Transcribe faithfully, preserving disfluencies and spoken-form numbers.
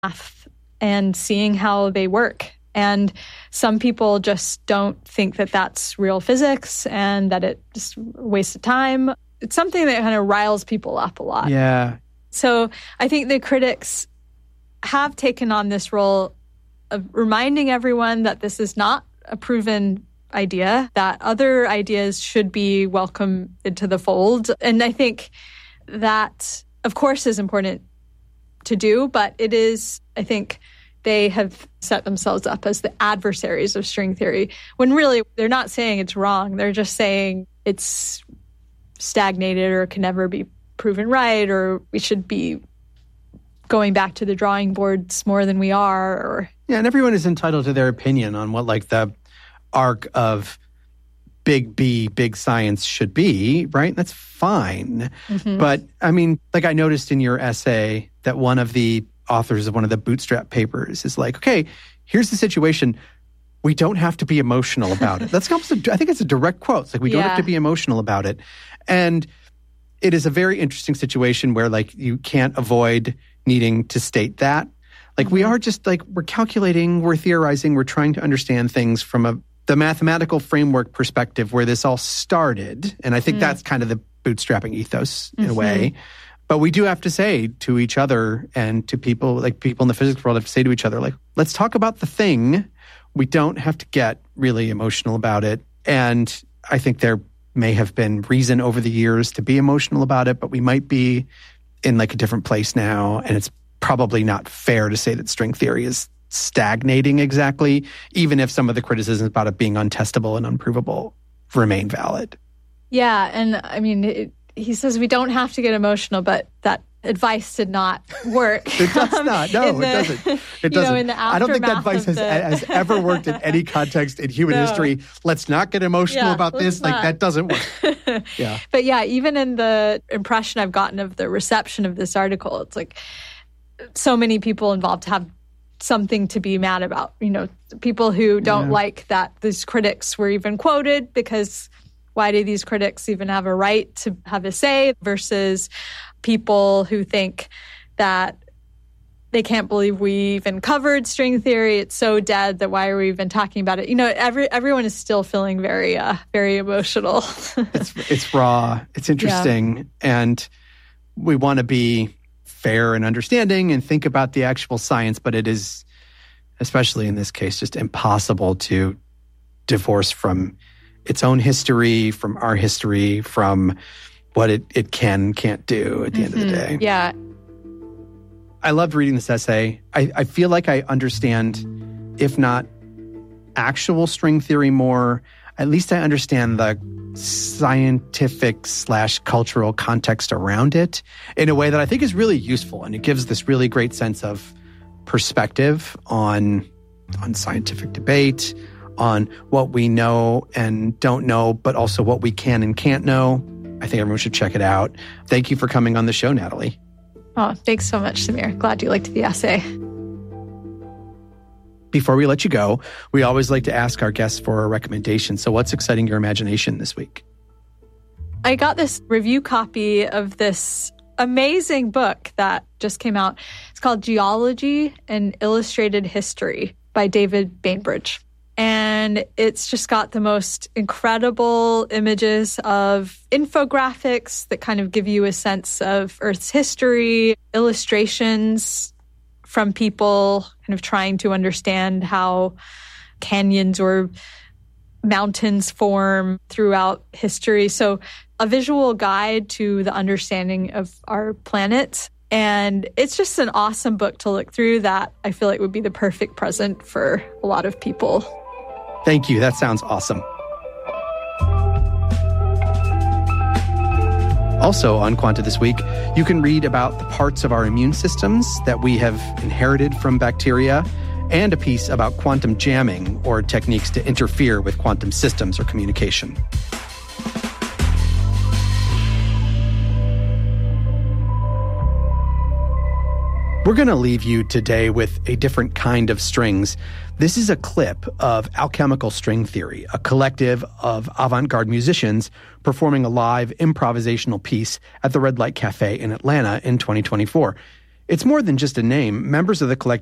math and seeing how they work. And some people just don't think that that's real physics and that it's just a waste of time. It's something that kind of riles people up a lot. Yeah. So I think the critics have taken on this role of reminding everyone that this is not a proven idea, that other ideas should be welcomed into the fold. And I think that, of course, is important to do, but it is, I think, they have set themselves up as the adversaries of string theory, when really they're not saying it's wrong. They're just saying it's stagnated or can never be proven right, or we should be going back to the drawing boards more than we are. Or Yeah, and everyone is entitled to their opinion on what like the arc of big B, big science should be, right? That's fine. Mm-hmm. But I mean, like I noticed in your essay that one of the authors of one of the Bootstrap papers is like, okay, here's the situation. We don't have to be emotional about it. That's almost a, I think it's a direct quote. It's like, we yeah. don't have to be emotional about it. And it is a very interesting situation where like you can't avoid needing to state that. Like mm-hmm. we are just like, we're calculating, we're theorizing, we're trying to understand things from a the mathematical framework perspective where this all started. And I think mm. that's kind of the bootstrapping ethos in mm-hmm. a way. But we do have to say to each other and to people, like people in the physics world have to say to each other, like, let's talk about the thing. We don't have to get really emotional about it. And I think there may have been reason over the years to be emotional about it, but we might be in like a different place now. And it's probably not fair to say that string theory is stagnating exactly, even if some of the criticisms about it being untestable and unprovable remain valid. Yeah, and I mean, it, he says we don't have to get emotional, but that advice did not work. It does not. No, the, it doesn't. It doesn't. You know, in the I don't think that advice has, the... has ever worked in any context in human no. history. Let's not get emotional yeah, about this. not. Like, that doesn't work. Yeah. But yeah, even in the impression I've gotten of the reception of this article, it's like so many people involved have something to be mad about. You know, people who don't yeah. like that these critics were even quoted, because why do these critics even have a right to have a say, versus people who think that they can't believe we even covered string theory. It's so dead that why are we even talking about it? You know, every everyone is still feeling very, uh, very emotional. it's it's raw. It's interesting, yeah. and we want to be fair and understanding and think about the actual science, but it is, especially in this case, just impossible to divorce from its own history, from our history, from what it, it can, can't do at the mm-hmm. end of the day. Yeah. I loved reading this essay. I, I feel like I understand, if not actual string theory more, at least I understand the scientific slash cultural context around it in a way that I think is really useful. And it gives this really great sense of perspective on, on scientific debate, on what we know and don't know, but also what we can and can't know. I think everyone should check it out. Thank you for coming on the show, Natalie. Oh, thanks so much, Samir. Glad you liked the essay. Before we let you go, we always like to ask our guests for a recommendation. So what's exciting your imagination this week? I got this review copy of this amazing book that just came out. It's called Geology and Illustrated History by David Bainbridge. And it's just got the most incredible images of infographics that kind of give you a sense of Earth's history, illustrations from people kind of trying to understand how canyons or mountains form throughout history. So a visual guide to the understanding of our planet. And it's just an awesome book to look through that I feel like would be the perfect present for a lot of people. Thank you. That sounds awesome. Also on Quanta this week, you can read about the parts of our immune systems that we have inherited from bacteria, and a piece about quantum jamming, or techniques to interfere with quantum systems or communication. We're going to leave you today with a different kind of strings. This is a clip of Alchemical String Theory, a collective of avant-garde musicians performing a live improvisational piece at the Red Light Cafe in Atlanta in twenty twenty-four. It's more than just a name. Members of the collective